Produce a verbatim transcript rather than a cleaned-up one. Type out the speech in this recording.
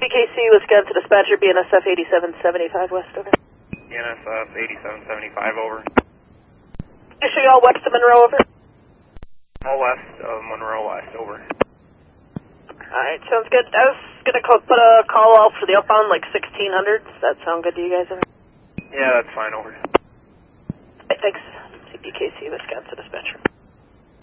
K C, Wisconsin dispatcher, B N S F eighty-seven seventy-five west, over. B N S F eighty-seven seventy-five, over. Issue y'all west of Monroe, over. All west of Monroe, west, over. Alright, sounds good. I was gonna call, put a call out for the upbound, like sixteen hundred. Does that sound good to you guys, over? Yeah, that's fine, over. Right, thanks. C P K C, Wisconsin dispatcher.